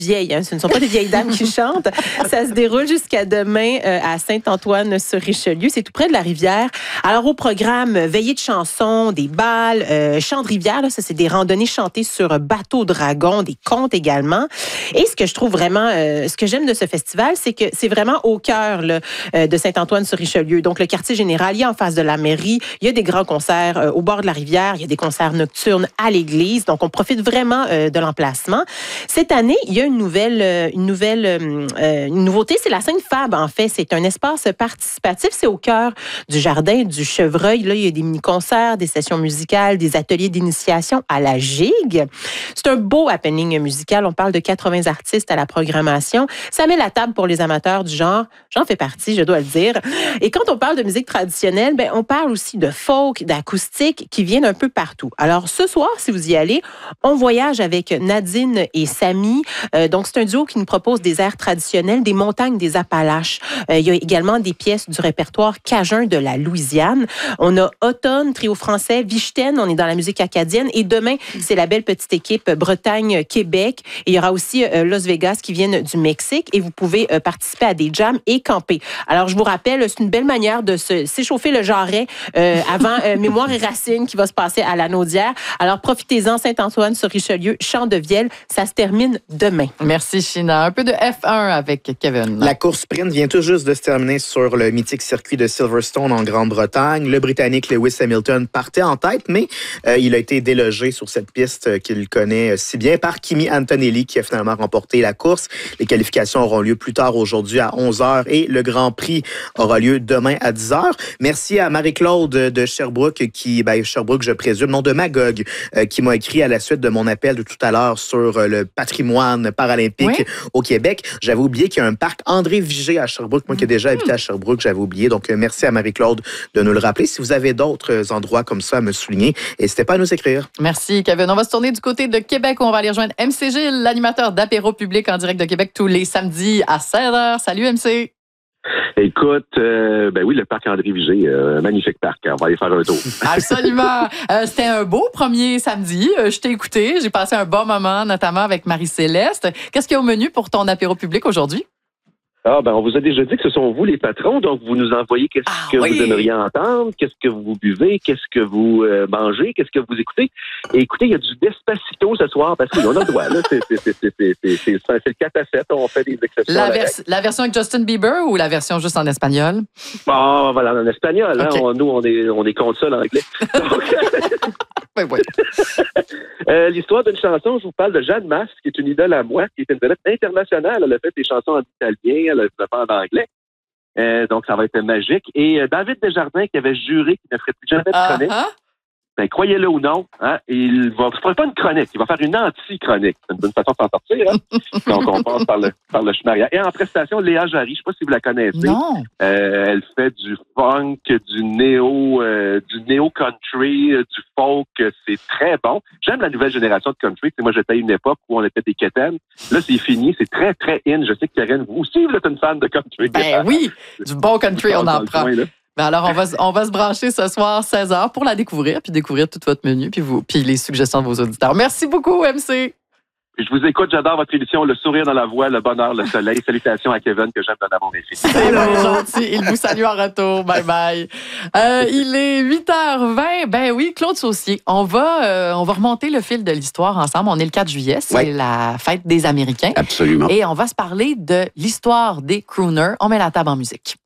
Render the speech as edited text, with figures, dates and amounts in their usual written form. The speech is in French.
vieilles, hein, ce ne sont pas des vieilles dames qui chantent. Ça se déroule jusqu'à demain à Saint-Antoine-sur-Richelieu. C'est tout près de la rivière. Alors, au programme, veillée de chansons, des bals, chants de rivière, là, ça, c'est des randonnées chantées sur bateau dragon, des contes également. Et ce que je trouve vraiment, ce que j'aime de ce festival, c'est que c'est vraiment au cœur là, de Saint-Antoine-sur-Richelieu. Donc, le quartier général, il y a en face de la mairie, il y a des grands concerts au bord de la rivière, il y a des concerts nocturnes à l'église. Donc, on profite vraiment de l'emplacement. Cette année, il y a une nouveauté, c'est la scène Fab, en fait. C'est un espace participatif. C'est au cœur du jardin du Chevreuil. Là, il y a des mini-concerts, des sessions musicales, des ateliers d'initiation à la gigue. C'est un beau happening musical. On parle de 80 artistes à la programmation. Ça met la table pour les amateurs du genre. J'en fais partie, je dois le dire. Et quand on parle de musique traditionnelle, ben, on parle aussi de folk, d'acoustique qui viennent un peu partout. Alors, ce soir, si vous y allez, on voyage avec Nadine et Samy. Donc, c'est un duo qui nous propose des airs traditionnels des montagnes des Appalaches. Il y a également des pièces du répertoire cajun de la Louisiane. On a Automne, trio français, Vichten, on est dans la musique acadienne. Et demain, c'est la belle petite équipe Bretagne-Québec. Et il y aura aussi Las Vegas qui viennent du Mexique. Et vous pouvez participer à des jams et camper. Alors, je vous rappelle, c'est une belle manière de s'échauffer le jarret avant Mémoire et Racines qui va se passer à la Naudière. Alors, profitez-en, Saint-Antoine-sur-Richelieu, Champ de Vielle. Ça se termine demain. Merci, China. Un peu de F1 avec Kevin. La course sprint vient tout juste de se terminer sur le mythique circuit de Silverstone en Grande-Bretagne. Le Britannique Lewis Hamilton partait en tête, mais il a été délogé sur cette piste qu'il connaît si bien par Kimi Antonelli qui a finalement remporté la course. Les qualifications auront lieu plus tard aujourd'hui à 11h et le Grand Prix aura lieu demain à 10h. Merci à Marie-Claude de Sherbrooke, Sherbrooke, je présume, non de Magog, qui m'a écrit à la suite de mon appel de tout à l'heure sur le patrimoine paralympique au Québec. J'avais oublié qu'il y a un parc André Vigée à Sherbrooke. Moi qui ai déjà habité à Sherbrooke, j'avais oublié. Donc, merci à Marie-Claude de nous le rappeler. Si vous avez d'autres endroits comme ça à me souligner, n'hésitez pas à nous écrire. Merci, Kevin. On va se tourner du côté de Québec où on va aller rejoindre MC Gilles, l'animateur d'apéro public en direct de Québec tous les samedis à 16h. Salut, MC. Écoute, oui, le parc André Vigée, magnifique parc. On va aller faire un tour. Absolument. C'était un beau premier samedi. Je t'ai écouté. J'ai passé un bon moment, notamment avec Marie-Céleste. Qu'est-ce qu'il y a au menu pour ton apéro public aujourd'hui? On vous a déjà dit que ce sont vous les patrons, donc vous nous envoyez qu'est-ce que vous aimeriez entendre, qu'est-ce que vous buvez, qu'est-ce que vous mangez, qu'est-ce que vous écoutez. Et écoutez, il y a du Despacito ce soir, parce qu'on a le droit, là. C'est le 4 à 7, on fait des exceptions. La version avec Justin Bieber ou la version juste en espagnol? Voilà, en espagnol. Okay. Hein, nous, on est contre ça, l'anglais. L'histoire d'une chanson, je vous parle de Jeanne Masse, qui est une idole à moi, qui est une vedette internationale. Elle a fait des chansons en italien, elle a fait en anglais. Donc, ça va être magique. Et David Desjardins, qui avait juré qu'il ne ferait plus jamais de chronique, croyez-le ou non, hein, il ne fera pas une chronique, il va faire une anti-chronique. C'est une bonne façon de s'en sortir. Hein? Donc, on passe par le chemin. Et en prestation, Léa Jarry, je ne sais pas si vous la connaissez. Non. Elle fait du funk, du néo-country, du folk. C'est très bon. J'aime la nouvelle génération de country. Moi, j'étais à une époque où on était des quétaines. Là, c'est fini. C'est très, très in. Je sais que Karen, vous aussi, vous êtes une fan de country. Ben oui, du bon country, on en prend. Ben alors, on va se brancher ce soir 16h pour la découvrir, puis découvrir tout votre menu, puis les suggestions de vos auditeurs. Merci beaucoup, MC. Je vous écoute, j'adore votre émission, le sourire dans la voix, le bonheur, le soleil. Salutations à Kevin que j'aime donner à mon fils. C'est gentil, il vous salue en retour. Bye bye. Il est 8h20. Ben oui, Claude Saucier, on va remonter le fil de l'histoire ensemble. On est le 4 juillet, c'est la fête des Américains. Absolument. Et on va se parler de l'histoire des crooners. On met la table en musique.